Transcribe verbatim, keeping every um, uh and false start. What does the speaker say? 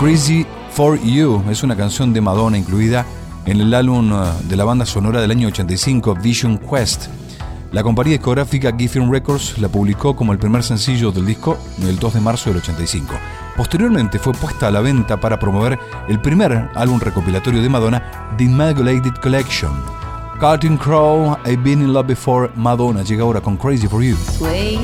Crazy for You es una canción de Madonna incluida en el álbum de la banda sonora del año ochenta y cinco, Vision Quest. La compañía discográfica Geffen Records la publicó como el primer sencillo del disco el dos de marzo del ochenta y cinco. Posteriormente fue puesta a la venta para promover el primer álbum recopilatorio de Madonna, The Immaculate Collection. Counting Crow, I've Been in Love Before. Madonna llega ahora con Crazy for You.